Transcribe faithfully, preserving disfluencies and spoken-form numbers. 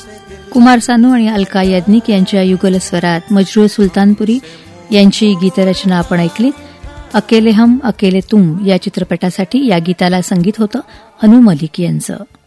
कुमार सानू आणि अलका याज्ञिक यांच्या युगल स्वरात मजरूह सुलतानपुरी यांची गीतरचना आपण ऐकली. अकेले हम अकेले तुम या चित्रपटासाठी या गीताला संगीत होतं अनु मलिक यांचं.